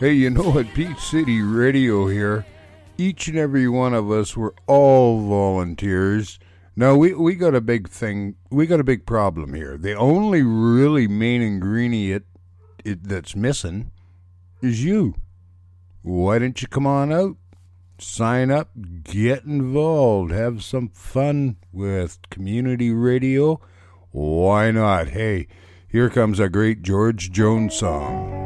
Hey, you know what? Peach City Radio here. Each and every one of us were all volunteers. Now, we got a big thing. We got a big problem here. The only really main ingredient that's missing is you. Why don't you come on out? Sign up, get involved, have some fun with community radio. Why not? Hey, here comes a great George Jones song.